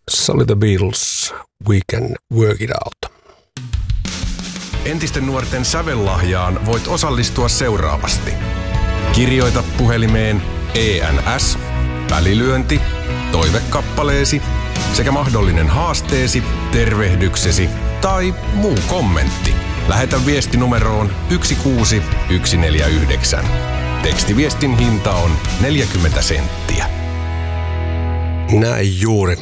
Se oli The Beatles, We Can Work It Out. Entisten nuorten sävellahjaan voit osallistua seuraavasti. Kirjoita puhelimeen ENS, välilyönti, toivekappaleesi sekä mahdollinen haasteesi, tervehdyksesi tai muu kommentti. Lähetä viesti numeroon 16149. Tekstiviestin hinta on 40 senttiä. Näin juuri.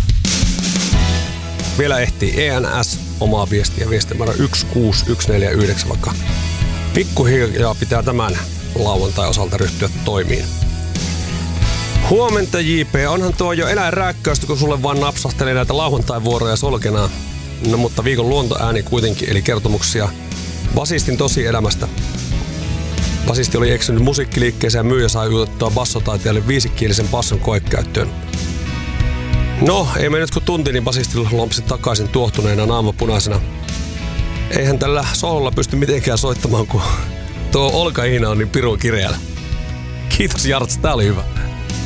Vielä ehtii ENS omaa viestiä viestinumero 16149, vaikka pikkuhiljaa pitää tämän lauantai osalta ryhtyä toimiin. Huomenta JP, onhan tuo jo eläinrääkkäystä, kun sulle vaan napsahtelee näitä lauantai-vuoroja solkenaan. No mutta viikon luontoääni kuitenkin, eli kertomuksia basistin tosielämästä. Basisti oli eksynyt musiikkiliikkeeseen ja myyjä sai jutettua bassotaiteelle 5-kielisen basson koekäyttöön. No, ei mennyt kun tunti, niin basisti lompsi takaisin tuohtuneena naamapunaisena. Eihän tällä sololla pysty mitenkään soittamaan, kun tuo olkaihina on niin pirun kireällä. Kiitos Jarts, tää oli hyvä.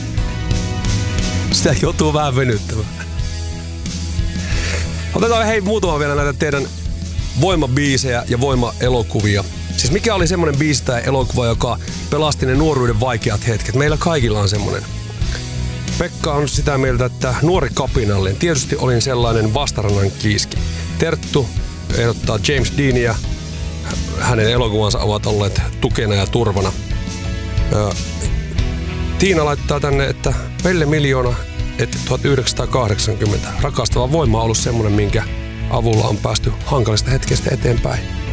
Sitä joutuu vähän venyttämään. Otetaan hei muutama vielä näitä teidän voimabiisejä ja voimaelokuvia. Siis mikä oli semmonen biisi tai elokuva, joka pelasti ne nuoruuden vaikeat hetket? Meillä kaikilla on semmonen. Pekka on sitä mieltä, että nuori kapinallinen. Tietysti olin sellainen vastarannan kiiski. Terttu ehdottaa James Deania. Hänen elokuvansa ovat olleet tukena ja turvana. Tiina laittaa tänne, että Pelle Miljoona, että 1980. Rakastava voima on ollut semmoinen, minkä avulla on päästy hankalista hetkestä eteenpäin.